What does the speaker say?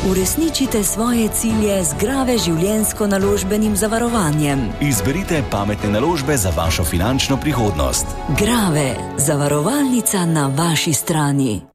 Uresničite svoje cilje z Grave življenjsko-naložbenim zavarovanjem. Izberite pametne naložbe za vašo finančno prihodnost. Grave, zavarovalnica na vaši strani.